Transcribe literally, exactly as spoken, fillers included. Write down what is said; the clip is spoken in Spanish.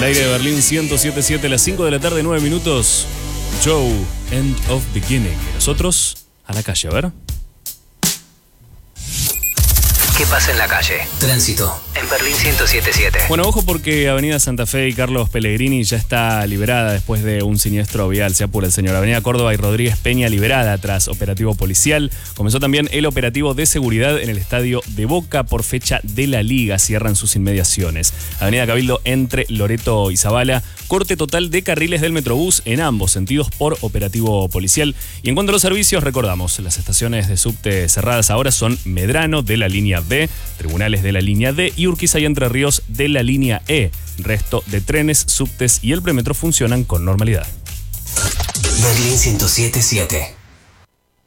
aire de Berlín ciento siete punto siete, las cinco de la tarde, nueve minutos. Joe, End of Beginning. Nosotros a la calle, a ver. ¿Qué pasa en la calle? Tránsito en Berlín ciento siete punto siete. Bueno, ojo porque Avenida Santa Fe y Carlos Pellegrini ya está liberada después de un siniestro vial. Se apura el señor. Avenida Córdoba y Rodríguez Peña liberada tras operativo policial. Comenzó también el operativo de seguridad en el estadio de Boca por fecha de la Liga. Cierran sus inmediaciones. Avenida Cabildo entre Loreto y Zabala. Corte total de carriles del Metrobús en ambos sentidos por operativo policial. Y en cuanto a los servicios, recordamos, las estaciones de subte cerradas ahora son Medrano de la línea B, Tribunales de la línea D y Urquiza y Entre Ríos de la línea E. Resto de trenes, subtes y el premetro funcionan con normalidad. Berlín ciento siete punto siete.